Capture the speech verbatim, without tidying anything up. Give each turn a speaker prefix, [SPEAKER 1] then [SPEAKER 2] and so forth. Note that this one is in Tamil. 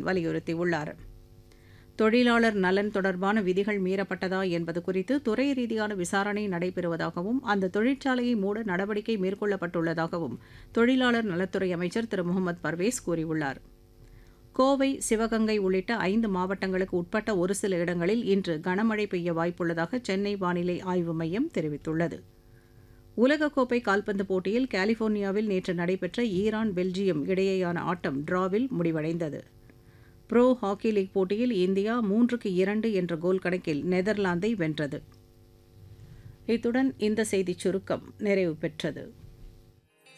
[SPEAKER 1] வலியுறுத்தியுள்ளார். தொழிலாளர் நலன் தொடர்பான விதிகள் மீறப்பட்டதா என்பது குறித்து துறை ரீதியான விசாரணை நடைபெறுவதாகவும் அந்த தொழிற்சாலையை மூட நடவடிக்கை மேற்கொள்ளப்பட்டுள்ளதாகவும் தொழிலாளர் நலத்துறை அமைச்சர் திரு முகமது பர்வேஸ் கூறியுள்ளார். கோவை, சிவகங்கை உள்ளிட்ட ஐந்து மாவட்டங்களுக்கு உட்பட்ட ஒரு சில இடங்களில் இன்று கனமழை பெய்ய வாய்ப்புள்ளதாக சென்னை வானிலை ஆய்வு மையம் தெரிவித்துள்ளது. உலகக்கோப்பை கால்பந்து போட்டியில் கலிபோர்னியாவில் நேற்று நடைபெற்ற ஈரான், பெல்ஜியம் இடையேயான ஆட்டம் டிராவில் முடிவடைந்தது. புரோ ஹாக்கி லீக் போட்டியில் இந்தியா மூன்றுக்கு இரண்டு என்ற கோல் கணக்கில் நெதர்லாந்தை வென்றது. இத்துடன் இந்த செய்திச் சுருக்கம் நிறைவு பெற்றது.